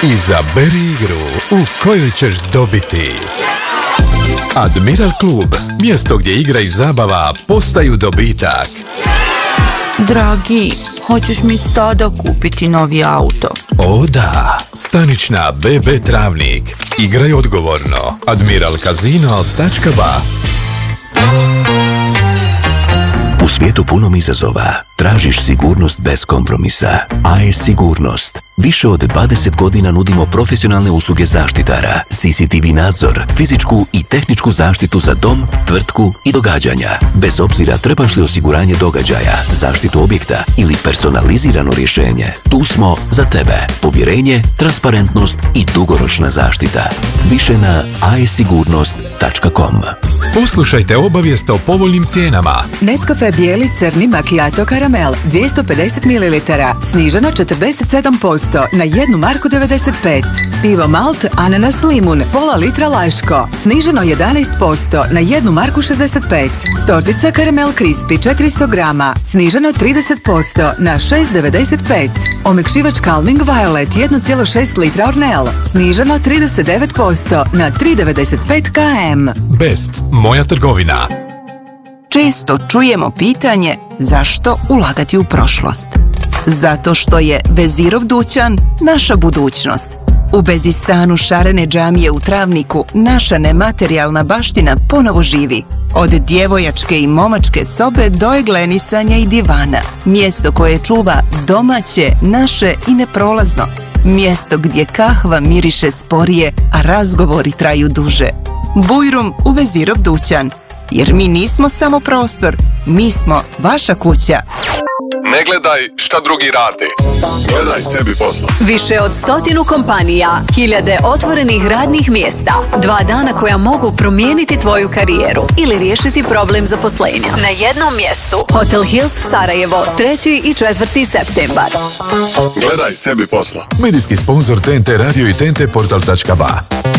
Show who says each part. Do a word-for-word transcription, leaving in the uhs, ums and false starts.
Speaker 1: Izaberi igru u kojoj ćeš dobiti. Admiral klub, mjesto gdje igra i zabava postaju dobitak.
Speaker 2: Dragi, hoćeš mi sada kupiti novi auto?
Speaker 1: O da, stanična be be Travnik. Igraj odgovorno. admiral casino tačka ba.
Speaker 3: U svijetu punom izazova tražiš sigurnost bez kompromisa. A E Sigurnost. Više od dvadeset godina nudimo profesionalne usluge zaštitara, C C T V nadzor, fizičku i tehničku zaštitu za dom, tvrtku i događanja. Bez obzira trebaš li osiguranje događaja, zaštitu objekta ili personalizirano rješenje, tu smo za tebe. Povjerenje, transparentnost i dugoročna zaštita. Više na a e sigurnost tačka com.
Speaker 1: Poslušajte obavijest o povoljnim cijenama.
Speaker 4: Nescafe bijeli crni macchiato karamel dvjesto pedeset mililitara, sniženo četrdeset sedam posto na jednu marku devedeset pet. Pivo Malt ananas limun pola litra Laško, sniženo jedanaest posto na jednu marku šezdeset pet. Tortica karamel crispy četiristo grama, sniženo trideset posto na šest devedeset pet. Omekšivač Calming Violet jedan zarez šest litra Ornel, sniženo trideset devet posto na tri devedeset pet kilometara.
Speaker 1: Best, moja trgovina.
Speaker 2: Često čujemo pitanje zašto ulagati u prošlost. Zato što je Vezirov dućan naša budućnost. U Bezistanu šarene džamije u Travniku naša nematerijalna baština ponovo živi. Od djevojačke i momačke sobe do eglenisanja i divana. Mjesto koje čuva domaće, naše i neprolazno. Mjesto gdje kahva miriše sporije, a razgovori traju duže. Bujrum u Vezirov dućan. Jer mi nismo samo prostor, mi smo vaša kuća.
Speaker 5: Ne gledaj šta drugi rade. Gledaj sebi posla.
Speaker 6: Više od stotinu kompanija, hiljade otvorenih radnih mjesta, dva dana koja mogu promijeniti tvoju karijeru ili riješiti problem zaposlenja. Na jednom mjestu. Hotel Hills Sarajevo, treći i četvrti septembar.
Speaker 5: Gledaj sebi posla.
Speaker 1: Medijski sponsor T N T Radio i T N T portal tačka ba.